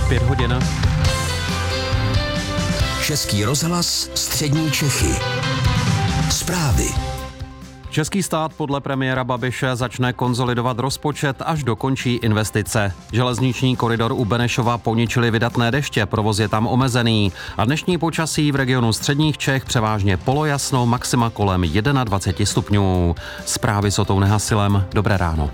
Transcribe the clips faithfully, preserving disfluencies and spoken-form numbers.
Pět hodin. Český rozhlas, střední Čechy. Zprávy. Český stát podle premiéra Babiše začne konsolidovat rozpočet, až dokončí investice. Železniční koridor u Benešova poničily vydatné deště, provoz je tam omezený. A dnešní počasí v regionu středních Čech převážně polojasno, maxima kolem dvacet jedna stupňů. Zprávy s Otou Nehasilem. Dobré ráno.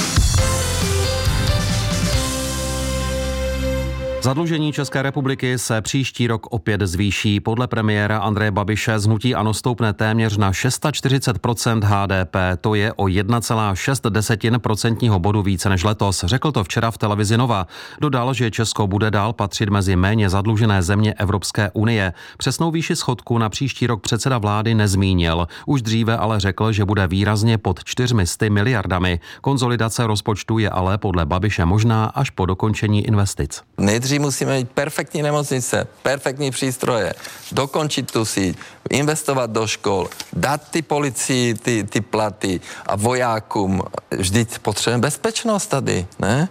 Zadlužení České republiky se příští rok opět zvýší. Podle premiéra Andreje Babiše z hnutí ANO stoupne téměř na čtyřicet šest procent H D P. To je o jedna celá šest procentního bodu více než letos. Řekl to včera v televizi Nova. Dodal, že Česko bude dál patřit mezi méně zadlužené země Evropské unie. Přesnou výši schodku na příští rok předseda vlády nezmínil. Už dříve ale řekl, že bude výrazně pod čtyřmi sty miliardami. Konsolidace rozpočtu je ale podle Babiše možná až po dokončení investic. Nejdřív musíme mít perfektní nemocnice, perfektní přístroje, dokončit tu síť, investovat do škol, dát ty policii ty, ty platy a vojákům. Vždyť potřebujeme bezpečnost tady, ne?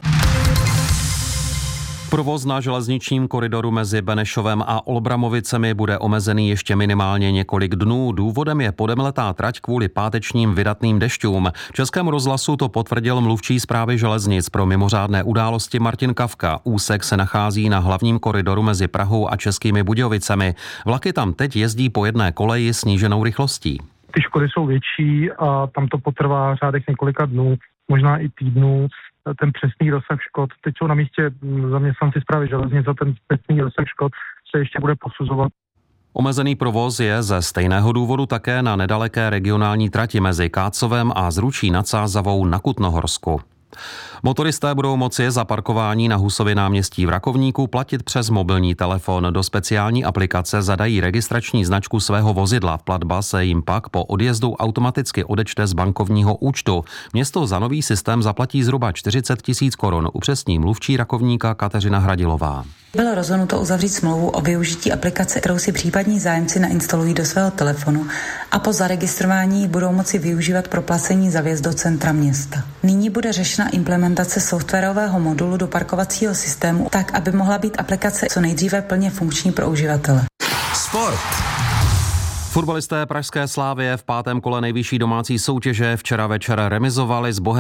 Provoz na železničním koridoru mezi Benešovem a Olbramovicemi bude omezený ještě minimálně několik dnů. Důvodem je podemletá trať kvůli pátečním vydatným dešťům. Českému rozhlasu to potvrdil mluvčí správy železnic pro mimořádné události Martin Kavka. Úsek se nachází na hlavním koridoru mezi Prahou a Českými Budějovicemi. Vlaky tam teď jezdí po jedné koleji sníženou rychlostí. Ty škody jsou větší a tam to potrvá řádech několika dnů, možná i týdnů. Ten přesný rozsah škod, teď jsou na místě zaměstnanci správy železnic, za ten přesný rozsah škod se ještě bude posuzovat. Omezený provoz je ze stejného důvodu také na nedaleké regionální trati mezi Kácovem a Zručí nad Sázavou na Kutnohorsku. Motoristé budou moci za parkování na Husově náměstí v Rakovníku platit přes mobilní telefon. Do speciální aplikace zadají registrační značku svého vozidla. Platba se jim pak po odjezdu automaticky odečte z bankovního účtu. Město za nový systém zaplatí zhruba čtyřicet tisíc korun, upřesní mluvčí Rakovníka Kateřina Hradilová. Bylo rozhodnuto uzavřít smlouvu o využití aplikace, kterou si případní zájemci nainstalují do svého telefonu a po zaregistrování budou moci využívat pro placení za vjezd do centra města. Nyní bude řešena implementace softwarového modulu do parkovacího systému tak, aby mohla být aplikace co nejdříve plně funkční pro uživatele. Sport. Fotbalisté pražské Slavie v pátém kole nejvyšší domácí soutěže včera večer remizovali s Bohemkou